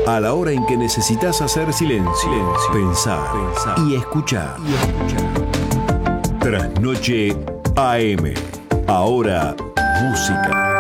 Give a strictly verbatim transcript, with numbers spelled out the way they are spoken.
A la hora en que necesitas hacer silencio, silencio pensar, pensar y escuchar. Y escuchar. Trasnoche A M. Ahora, música.